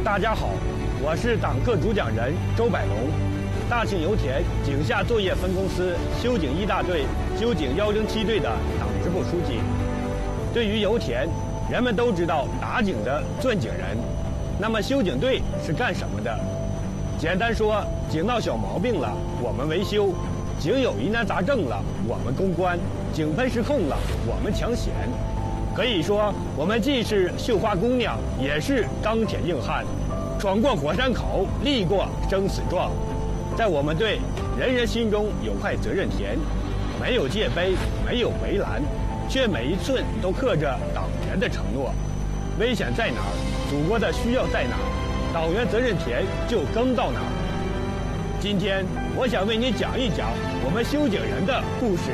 大家好，我是党课主讲人周百龙，大庆油田井下作业分公司修井一大队修井107队的党支部书记。对于油田，人们都知道打井的钻井人，那么修井队是干什么的？简单说，井闹小毛病了，我们维修；井有疑难杂症了，我们攻关；井喷失控了，我们抢险。可以说，我们既是绣花姑娘，也是钢铁硬汉，闯过火山口，立过生死状。在我们队，人人心中有块责任田，没有界碑，没有围栏，却每一寸都刻着党员的承诺。危险在哪儿，祖国的需要在哪儿，党员责任田就耕到哪儿。今天，我想为你讲一讲我们修井人的故事。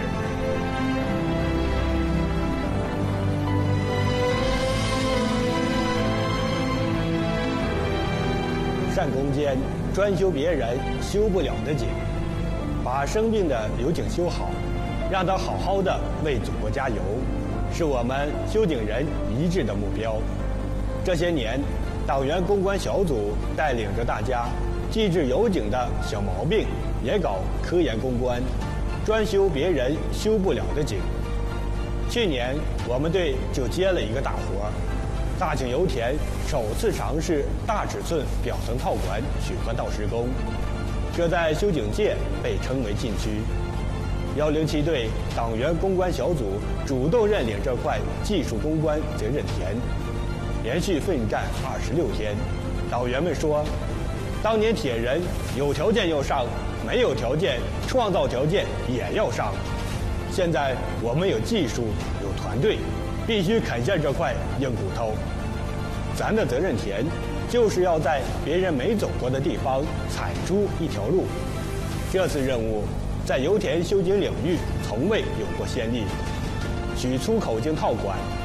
善攻坚，专修别人修不了的井，把生病的油井修好，让它好好的为祖国加油，是我们修井人一致的目标。这些年，党员攻关小组带领着大家，既治油井的小毛病，也搞科研攻关，专修别人修不了的井。去年，我们队就接了一个大活，大庆油田首次尝试大尺寸表层套管取河道施工，这在修井界被称为禁区。107队党员攻关小组主动认领这块技术攻关责任田，连续奋战26天。党员们说，当年铁人有条件要上，没有条件创造条件也要上。现在我们有技术，有团队，必须啃下这块硬骨头。咱的责任田，就是要在别人没走过的地方踩出一条路。这次任务在油田修井领域从未有过先例，取粗口径套管